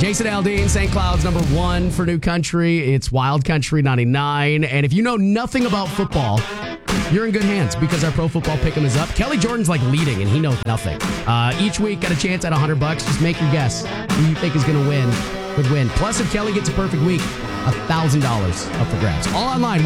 Jason Aldean, St. Cloud's number 1 for New Country. It's Wild Country 99. And if you know nothing about football, you're in good hands because our Pro Football Pick'em is up. Kelly Jordan's like leading, and he knows nothing. Each week, got a chance at $100. Just make your guess who you think is going to win. Could win. Plus, if Kelly gets a perfect week, $1,000 up for grabs. All online.